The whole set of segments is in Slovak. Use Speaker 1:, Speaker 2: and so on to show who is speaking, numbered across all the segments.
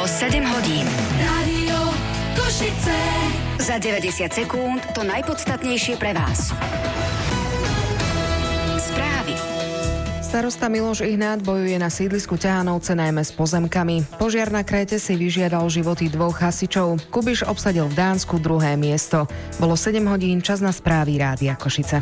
Speaker 1: Bolo 7 hodín.
Speaker 2: Rádio Košice.
Speaker 1: Za 90 sekúnd to najpodstatnejšie pre vás. Správy.
Speaker 3: Starosta Miloš Ihnát bojuje na sídlisku Ťahanovce najmä s pozemkami. Požiar na Kréte si vyžiadal životy 2 hasičov. Kubiš obsadil v Dánsku 2. miesto. Bolo 7 hodín, čas na správy Rádia Košice.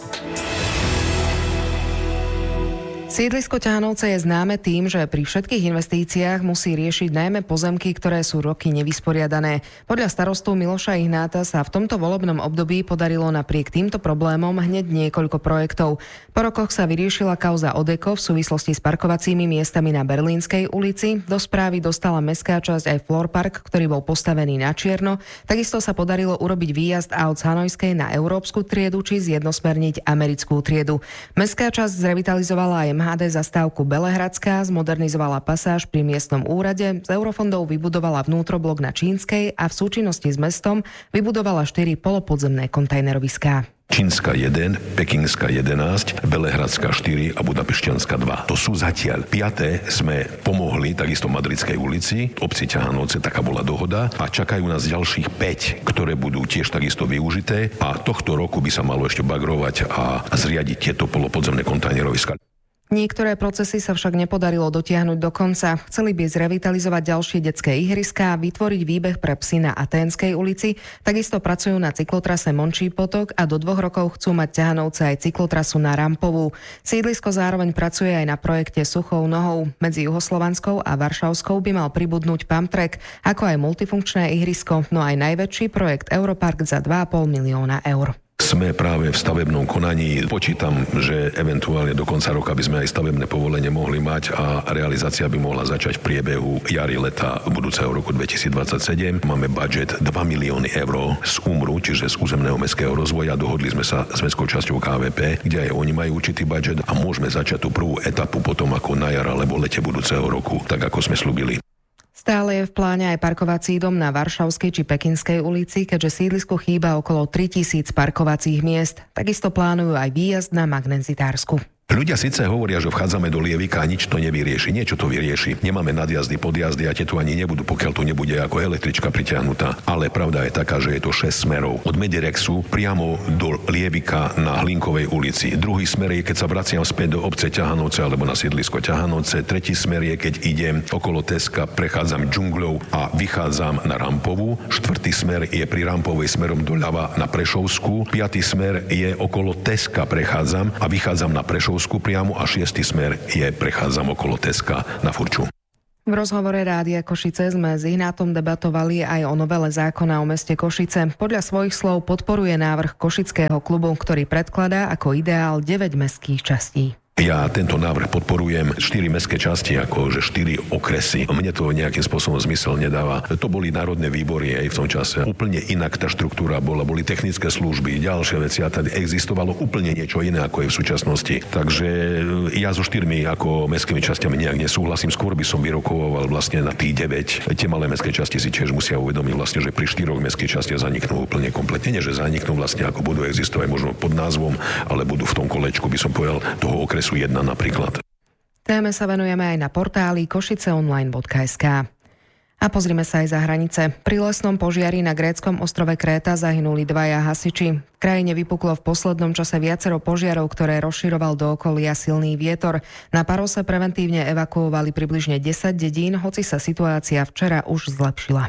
Speaker 3: Sídlisko Ťahanovce je známe tým, že pri všetkých investíciách musí riešiť najmä pozemky, ktoré sú roky nevysporiadané. Podľa starostu Miloša Ihnáta sa v tomto volebnom období podarilo napriek týmto problémom hneď niekoľko projektov. Po rokoch sa vyriešila kauza Odeko v súvislosti s parkovacími miestami na Berlínskej ulici. Do správy dostala mestská časť aj Florpark, ktorý bol postavený na čierno. Takisto sa podarilo urobiť výjazd aut z Hanojskej na európsku triedu či zjednosmerniť americkú triedu. Mestská časť zrevitalizovala aj MHD zastávku Belehradská, zmodernizovala pasáž pri miestnom úrade, z eurofondov vybudovala vnútroblok na Čínskej a v súčinnosti s mestom vybudovala 4 polopodzemné kontajneroviská.
Speaker 4: Čínska 1, Pekingská 11, Belehradská 4 a Budapešťanská 2. To sú zatiaľ. 5. sme pomohli takisto Madridskej ulici, obci Ťahanovce, taká bola dohoda a čakajú nás ďalších 5, ktoré budú tiež takisto využité a tohto roku by sa malo ešte bagrovať a zriadiť tieto polopodzemné kontajneroviská.
Speaker 3: Niektoré procesy sa však nepodarilo dotiahnuť do konca. Chceli by zrevitalizovať ďalšie detské ihriská, vytvoriť výbeh pre psy na Aténskej ulici, takisto pracujú na cyklotrase Mončí potok a do 2 rokov chcú mať Ťahanovce aj cyklotrasu na Rampovú. Sídlisko zároveň pracuje aj na projekte Suchou nohou. Medzi Juhoslovanskou a Varšavskou by mal pribudnúť pumptrack, ako aj multifunkčné ihrisko, no aj najväčší projekt Europark za 2,5 milióna eur.
Speaker 4: Sme práve v stavebnom konaní. Počítam, že eventuálne do konca roka by sme aj stavebné povolenie mohli mať a realizácia by mohla začať v priebehu jary leta budúceho roku 2027. Máme budget 2 milióny eur z UMRu, čiže z územného mestského rozvoja. Dohodli sme sa s mestskou časťou KVP, kde aj oni majú určitý budget a môžeme začať tú prvú etapu potom ako na jar alebo lete budúceho roku, tak ako sme slúbili.
Speaker 3: Stále je v pláne aj parkovací dom na Varšavskej či Pekinskej ulici, keďže sídlisku chýba okolo 3000 parkovacích miest. Takisto plánujú aj výjazd na Magnezitársku.
Speaker 4: Ľudia síce hovoria, že vchádzame do Lievika a nič to nevyrieši. Niečo to vyrieši. Nemáme nadjazdy, podjazdy a tie tu ani nebudú, pokiaľ tu nebude ako električka pritiahnutá. Ale pravda je taká, že je to 6 smerov. Od Medierexu priamo do Lievika na Hlinkovej ulici. Druhý smer je, keď sa vraciam späť do obce Ťahanovce alebo na sídlisko Ťahanovce. Tretí smer je, keď idem okolo Teska, prechádzam džungľou a vychádzam na Rampovú. Štvrtý smer je pri Rampovej smerom doľava na Prešovskú. Piatý smer je okolo Teska, prechádzam a vychádzam na Prešovskú priamo a 6. smer je prechádzam okolo Teska na Furču.
Speaker 3: V rozhovore Rádia Košice sme s Ihnátom debatovali aj o novele zákona o meste Košice. Podľa svojich slov podporuje návrh Košického klubu, ktorý predkladá ako ideál 9 mestských častí.
Speaker 4: Ja tento návrh podporujem 4 mestské časti, akože 4 okresy. Mne to nejakým spôsobom zmysel nedáva. To boli národné výbory aj v tom čase. Úplne inak tá štruktúra boli technické služby, ďalšie veci a tady existovalo úplne niečo iné, ako je v súčasnosti. Takže ja so 4 ako mestskými častiami nejak nesúhlasím. Skôr by som vyrokoval vlastne na tých 9. Tie malé mestské časti si tiež musia uvedomiť vlastne, že pri 4 mestských častiach zaniknú úplne kompletne. Nie, že zaniknú vlastne ako budú existovať možno pod názvom, ale budú v tom kolečku, by som povedal, toho okresu 1 napríklad.
Speaker 3: Téme sa venujeme aj na portáli košiceonline.sk. A pozrime sa aj za hranice. Pri lesnom požiari na gréckom ostrove Kréta zahynuli 2 hasiči. V krajine vypuklo v poslednom čase viacero požiarov, ktoré rozširoval do okolia silný vietor. Na Parose preventívne evakuovali približne 10 dedín, hoci sa situácia včera už zlepšila.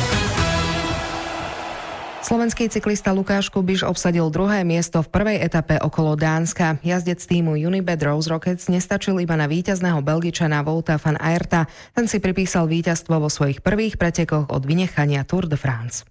Speaker 3: Slovenský cyklista Lukáš Kubiš obsadil 2. miesto v prvej etape okolo Dánska. Jazdec týmu Unibet Rose Rockets nestačil iba na víťazného Belgičana Wouta van Aerta. Ten si pripísal víťazstvo vo svojich prvých pretekoch od vynechania Tour de France.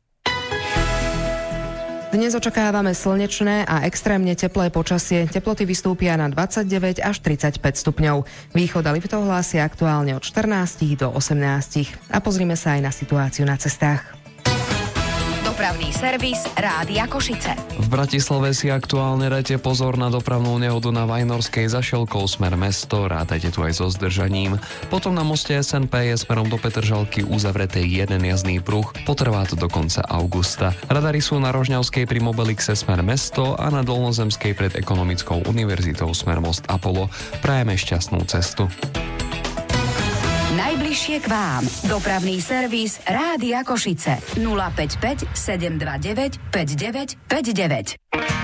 Speaker 3: Dnes očakávame slnečné a extrémne teplé počasie. Teploty vystúpia na 29 až 35 stupňov. Východ a Liptov hlásia aktuálne od 14 do 18. A pozrime sa aj na situáciu na cestách.
Speaker 1: Dopravný servis Rádia Košice.
Speaker 5: V Bratislave si aktuálne dajte pozor na dopravnú nehodu na Vajnorskej za Šelkou smer mesto, rátajte tu aj so zdržaním. Potom na moste SNP je smerom do Petržalky uzavretý jeden jazdný pruh, potrvá to do konca augusta. Radary sú na Rožňavskej pri Mobelixe smer mesto a na Dolnozemskej pred Ekonomickou univerzitou smer most Apollo. Prajeme šťastnú cestu.
Speaker 1: Najbližšie k vám. Dopravný servis Rádia Košice. 055 729 5959.